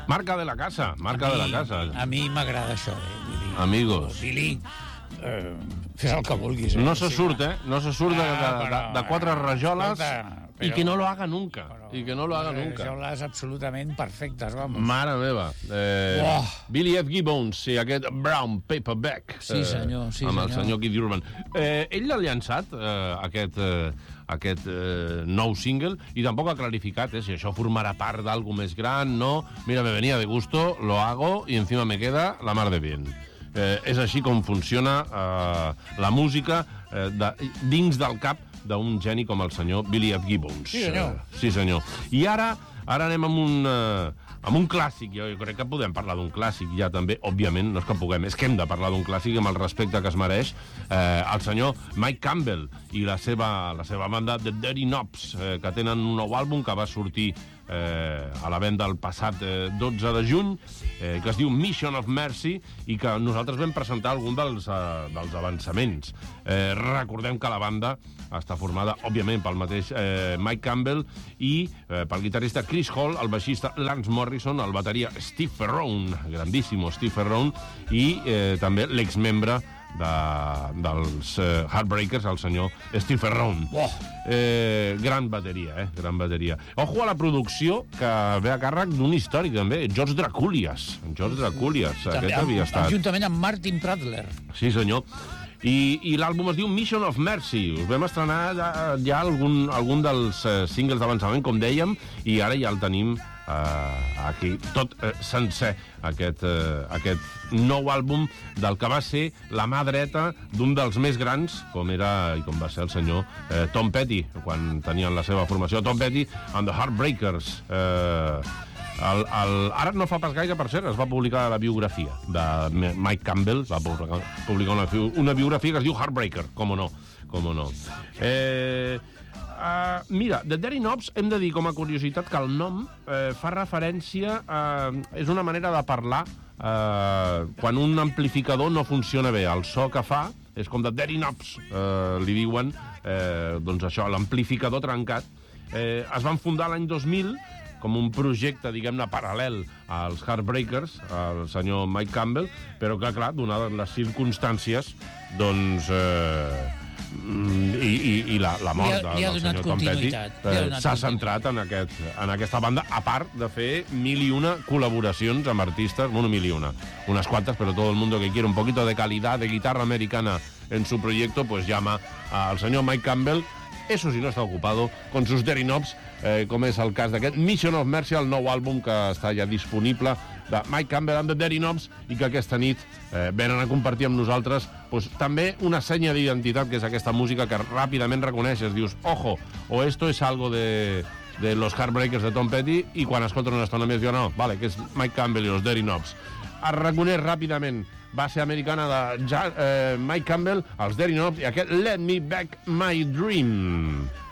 Marca de la casa, marca de la casa. A mi m'agrada això, Amigos. Billy, fes el que vulguis. No se surt, No se surt de quatre rajoles i que no lo haga nunca. I que no lo haga nunca. Rajoles absolutament perfectes, vamos. Mare meva. Billy F. Gibbons i aquest Brown Paperback. Sí, senyor. Amb el senyor Keith Urban. Ell l'ha llançat, aquest nou single, i tampoc ha clarificat si això formarà part d'algo més gran, no. Mira, me venía de gusto, lo hago y encima me queda la mar de bien. És així com funciona la música dins del cap d'un geni com el senyor Billy F. Gibbons. Sí, senyor. Sí, senyor. I ara anem amb un clàssic. Jo crec que podem parlar d'un clàssic ja també, òbviament, no és que puguem, és que hem de parlar d'un clàssic amb el respecte que es mereix el senyor Mike Campbell i la seva banda The Dirty Knobs, que tenen un nou àlbum que va sortir a la venda el passat 12 de juny, que es diu Mission of Mercy, i que nosaltres vam presentar algun dels avançaments. Recordem que la banda està formada, òbviament, pel mateix Mike Campbell i pel guitarrista Chris Hall, el baixista Lance Morrison, el bateria Steve Ferrone, grandíssimo Steve Ferrone, i també l'exmembre dels Heartbreakers, el senyor Steve Ferrone. Gran bateria, gran bateria. Ojo a la producció, que ve a càrrec d'un històric, també, George Drakoulias. Aquest havia estat... Juntament amb Martin Pratler. Sí, senyor. I l'àlbum es diu Mission of Mercy. Us vam estrenar ja algun dels singles d'avançament, com dèiem, i ara ja el tenim aquí, tot sencer, aquest nou àlbum del que va ser la mà dreta d'un dels més grans, com era i com va ser el senyor Tom Petty, quan tenien la seva formació. Tom Petty and the Heartbreakers. Ara no fa pas gaire, per cert, es va publicar la biografia de Mike Campbell, va publicar una biografia que es diu Heartbreaker, com no. Mira, The Dirty Knobs, hem de dir com a curiositat que el nom fa referència és una manera de parlar quan un amplificador no funciona bé. El so que fa és com The Dirty Knobs, li diuen, doncs això, l'amplificador trencat. Es van fundar l'any 2000 com un projecte, diguem-ne, paral·lel als Heartbreakers, al senyor Mike Campbell, però que, clar, donades les circumstàncies, doncs... I la mort del senyor Tom Petty s'ha centrat en aquesta banda, a part de fer 1001 col·laboracions amb artistes, bueno, 1001, unas cuantas, pero todo el mundo que quiere un poquito de calidad de guitarra americana en su proyecto, pues llama al senyor Mike Campbell. Eso sí, no está ocupado con sus Dirty Knobs, com és el cas d'aquest Mission of Mercy, el nou àlbum que està ja disponible de Mike Campbell and the Dirty Knobs, i que aquesta nit venen a compartir amb nosaltres pues, també una senya d'identitat, que és aquesta música que ràpidament reconeixes, dius, ojo, o esto es algo de los Heartbreakers de Tom Petty, i quan escolten una estona més diu, no, vale, que és Mike Campbell i els Dirty Knobs. Es reconeix ràpidament base americana de Mike Campbell, els Dirty Knobs, i aquest Let Me Back My Dream.